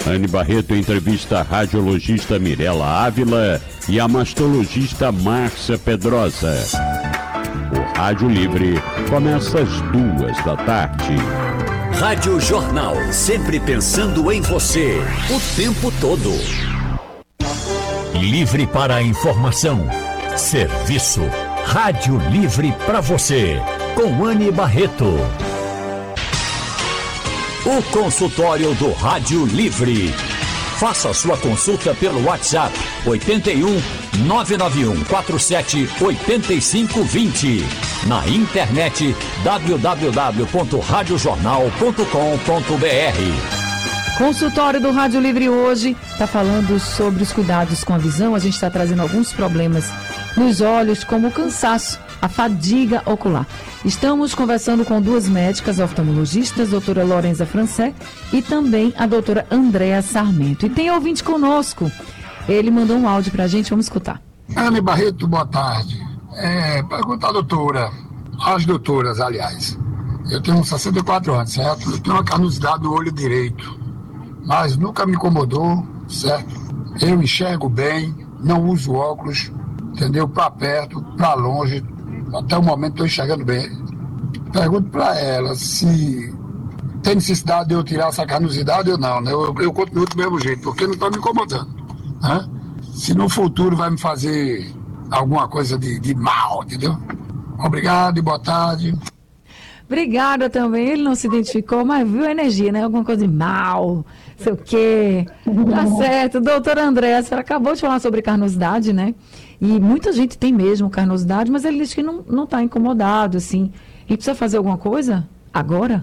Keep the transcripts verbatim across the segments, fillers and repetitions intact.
Anne Barreto entrevista a radiologista Mirela Ávila e a mastologista Márcia Pedrosa. O Rádio Livre começa às duas da tarde. Rádio Jornal, sempre pensando em você, o tempo todo. Livre para a informação. Serviço. Rádio Livre para você, com Anne Barreto. O consultório do Rádio Livre. Faça sua consulta pelo WhatsApp oito um nove nove um quatro sete oito cinco dois zero. Na internet w w w ponto rádio jornal ponto com ponto b r. Consultório do Rádio Livre hoje está falando sobre os cuidados com a visão. A gente está trazendo alguns problemas nos olhos, como o cansaço, a fadiga ocular. Estamos conversando com duas médicas oftalmologistas, doutora Lorenza Francé e também a doutora Andréa Sarmento. E tem ouvinte conosco. Ele mandou um áudio para a gente, vamos escutar. Anne Barreto, boa tarde. É, pergunta à doutora, às doutoras, aliás. Eu tenho sessenta e quatro anos, certo? Eu tenho uma carnosidade do olho direito, mas nunca me incomodou, certo? Eu enxergo bem, não uso óculos, entendeu? Para perto, para longe, até o momento estou enxergando bem. Pergunto para ela se tem necessidade de eu tirar essa carnosidade ou não, né? Eu, eu continuo do mesmo jeito, porque não está me incomodando, né? Se no futuro vai me fazer alguma coisa de, de mal, entendeu? Obrigado e boa tarde. Obrigada também, ele não se identificou, mas viu a energia, né? Alguma coisa de mal, sei o quê. Tá certo. Doutora Andréa, a senhora acabou de falar sobre carnosidade, né? E muita gente tem mesmo carnosidade, mas ele diz que não, não tá incomodado, assim. E precisa fazer alguma coisa agora?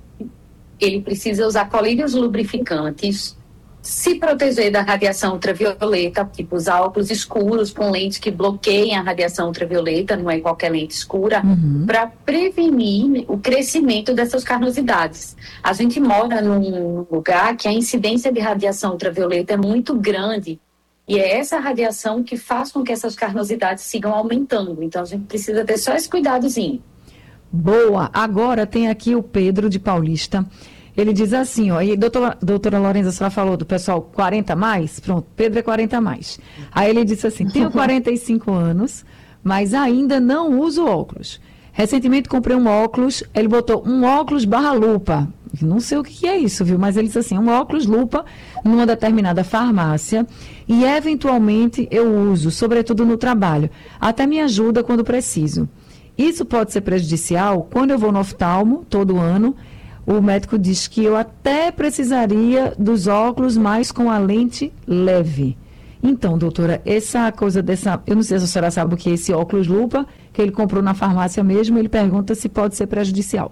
Ele precisa usar colírios lubrificantes, se proteger da radiação ultravioleta, tipo usar óculos escuros com lentes que bloqueiem a radiação ultravioleta, não é qualquer lente escura, uhum. para prevenir o crescimento dessas carnosidades. A gente mora num lugar que a incidência de radiação ultravioleta é muito grande, e é essa radiação que faz com que essas carnosidades sigam aumentando. Então a gente precisa ter só esse cuidadozinho. Boa! Agora tem aqui o Pedro de Paulista. Ele diz assim, ó, e doutora, doutora Lorenza, a senhora falou do pessoal quarenta mais? Pronto, Pedro é quarenta mais. Aí ele disse assim, tenho quarenta e cinco anos, mas ainda não uso óculos. Recentemente comprei um óculos, ele botou um óculos barra lupa. Não sei o que é isso, viu? Mas ele disse assim, um óculos lupa numa determinada farmácia e eventualmente eu uso, sobretudo no trabalho. Até me ajuda quando preciso. Isso pode ser prejudicial quando eu vou no oftalmo todo ano. O médico diz que eu até precisaria dos óculos, mas com a lente leve. Então, doutora, essa coisa dessa... Eu não sei se a senhora sabe o que é esse óculos lupa, que ele comprou na farmácia mesmo, ele pergunta se pode ser prejudicial.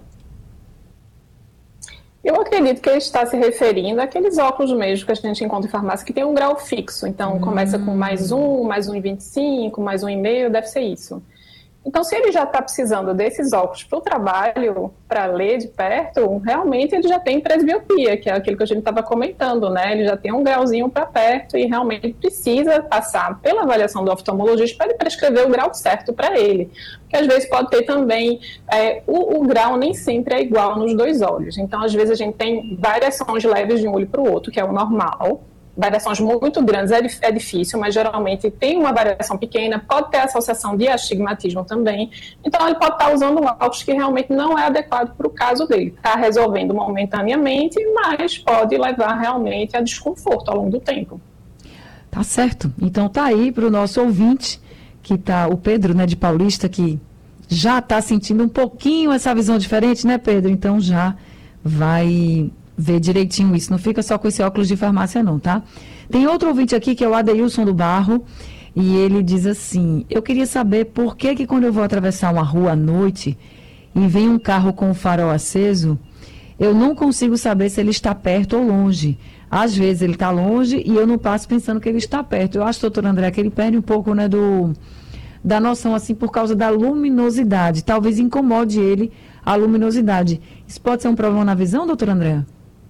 Eu acredito que ele está se referindo àqueles óculos mesmo que a gente encontra em farmácia, que tem um grau fixo. Então, hum. começa com mais um, mais um e vinte e cinco, mais um e meio, deve ser isso. Então, se ele já está precisando desses óculos para o trabalho, para ler de perto, realmente ele já tem presbiopia, que é aquilo que a gente estava comentando, né? Ele já tem um grauzinho para perto e realmente precisa passar pela avaliação do oftalmologista para ele prescrever o grau certo para ele. Porque às vezes pode ter também, é, o, o grau nem sempre é igual nos dois olhos. Então, às vezes a gente tem variações leves de um olho para o outro, que é o normal. Variações muito grandes é, é difícil, mas geralmente tem uma variação pequena, pode ter associação de astigmatismo também. Então, ele pode estar usando um óculos que realmente não é adequado para o caso dele. Está resolvendo momentaneamente, mas pode levar realmente a desconforto ao longo do tempo. Tá certo. Então, tá aí para o nosso ouvinte, que tá o Pedro, né, de Paulista, que já está sentindo um pouquinho essa visão diferente, né, Pedro? Então, já vai... ver direitinho isso, não fica só com esse óculos de farmácia não, tá? Tem outro ouvinte aqui que é o Adeilson do Barro e ele diz assim, eu queria saber por que que quando eu vou atravessar uma rua à noite e vem um carro com o farol aceso, eu não consigo saber se ele está perto ou longe. Às vezes ele está longe e eu não passo pensando que ele está perto. Eu acho, doutor André, que ele perde um pouco, né, do, da noção, assim, por causa da luminosidade. Talvez incomode ele a luminosidade. Isso pode ser um problema na visão, doutor André?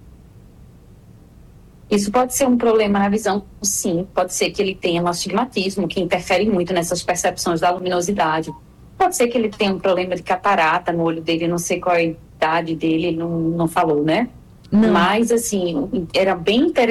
Isso pode ser um problema na visão, sim. Pode ser que ele tenha um astigmatismo, que interfere muito nessas percepções da luminosidade. Pode ser que ele tenha um problema de catarata no olho dele, não sei qual é a idade dele, ele não, não falou, né? Não. Mas, assim, era bem interessante.